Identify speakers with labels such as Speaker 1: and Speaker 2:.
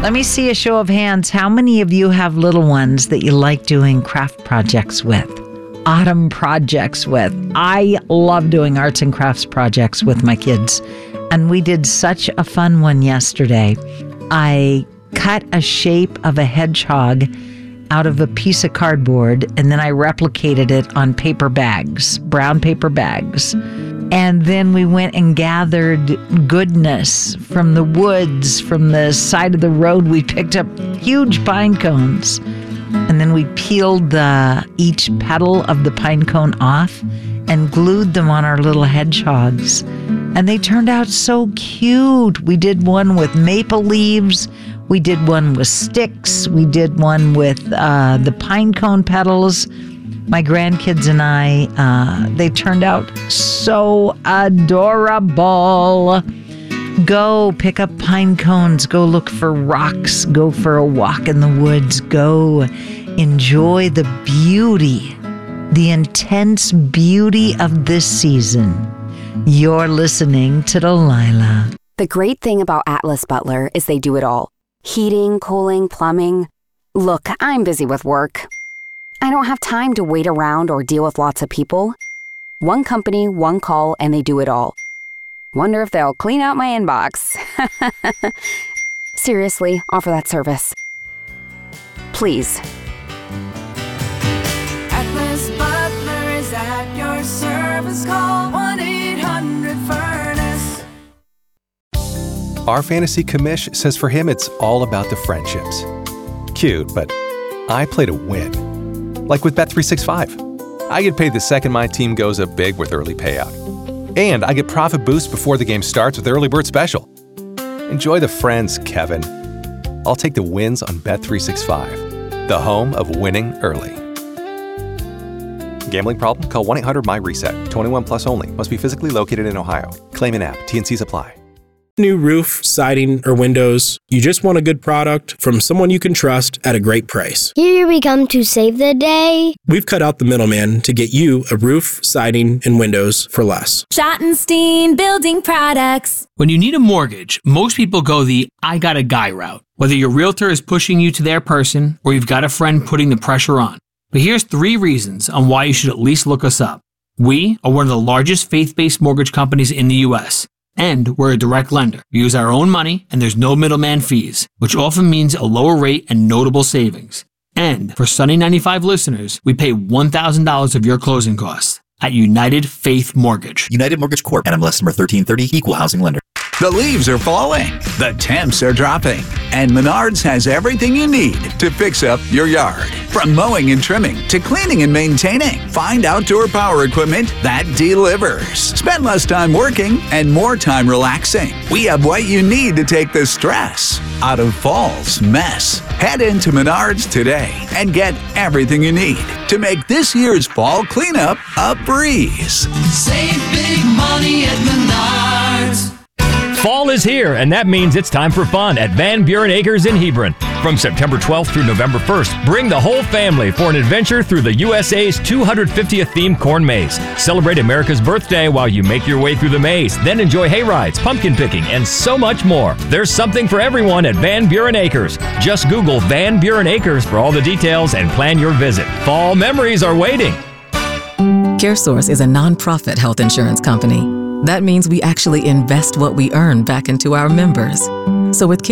Speaker 1: Let me see a show of hands. How many of you have little ones that you like doing craft projects with? Autumn projects with? I love doing arts and crafts projects with my kids. And we did such a fun one yesterday. I cut a shape of a hedgehog out of a piece of cardboard, and then I replicated it on paper bags, brown paper bags. And then we went and gathered goodness from the woods, from the side of the road. We picked up huge pine cones, and then we peeled each petal of the pine cone off and glued them on our little hedgehogs. And they turned out so cute. We did one with maple leaves. We did one with sticks. We did one with the pine cone petals. My grandkids and I, they turned out so adorable. Go pick up pine cones. Go look for rocks. Go for a walk in the woods. Go enjoy the beauty, the intense beauty of this season. You're listening to Delilah.
Speaker 2: The great thing about Atlas Butler is they do it all. Heating, cooling, plumbing. Look, I'm busy with work. I don't have time to wait around or deal with lots of people. One company, one call, and they do it all. Wonder if they'll clean out my inbox. Seriously, offer that service. Please.
Speaker 3: Atlas Butler is at your service. Call 1-800-FURNACE.
Speaker 4: Our fantasy commish says for him it's all about the friendships. Cute, but I play to win. Like with Bet365. I get paid the second my team goes up big with early payout. And I get profit boost before the game starts with Early Bird Special. Enjoy the friends, Kevin. I'll take the wins on Bet365, the home of winning early. Gambling problem? Call 1-800-MY-RESET. 21 plus only. Must be physically located in Ohio. Claim in app. T&Cs apply.
Speaker 5: New roof, siding, or windows, you just want a good product from someone you can trust at a great price.
Speaker 6: Here we come to save the day.
Speaker 5: We've cut out the middleman to get you a roof, siding, and windows for less.
Speaker 7: Schottenstein Building Products.
Speaker 8: When you need a mortgage, most people go the I got a guy route. Whether your realtor is pushing you to their person or you've got a friend putting the pressure on. But here's 3 reasons on why you should at least look us up. We are one of the largest faith-based mortgage companies in the U.S., and we're a direct lender. We use our own money, and there's no middleman fees, which often means a lower rate and notable savings. And for Sunny 95 listeners, we pay $1,000 of your closing costs at United Faith Mortgage.
Speaker 9: United Mortgage Corp. NMLS number 1330, Equal Housing Lender.
Speaker 10: The leaves are falling, the temps are dropping, and Menards has everything you need to fix up your yard. From mowing and trimming to cleaning and maintaining, find outdoor power equipment that delivers. Spend less time working and more time relaxing. We have what you need to take the stress out of fall's mess. Head into Menards today and get everything you need to make this year's fall cleanup a breeze.
Speaker 3: Save big money at Menards.
Speaker 11: Fall is here, and that means it's time for fun at Van Buren Acres in Hebron. From September 12th through November 1st, bring the whole family for an adventure through the USA's 250th themed corn maze. Celebrate America's birthday while you make your way through the maze. Then enjoy hay rides, pumpkin picking, and so much more. There's something for everyone at Van Buren Acres. Just Google Van Buren Acres for all the details and plan your visit. Fall memories are waiting.
Speaker 12: CareSource is a nonprofit health insurance company. That means we actually invest what we earn back into our members. So with